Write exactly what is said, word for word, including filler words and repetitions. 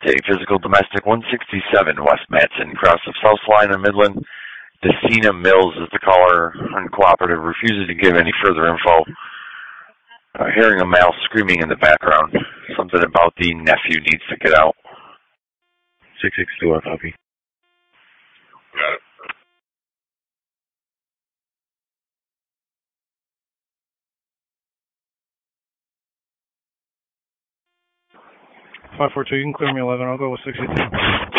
Take physical domestic one sixty-seven West Matson, cross of South Line in Midland. Decina Mills is the caller, uncooperative, refuses to give any further info. Uh, hearing a male screaming in the background. Something about the nephew needs to get out. six six two, copy. Got it. five four two, you can clear me eleven. I'll go with six eight two.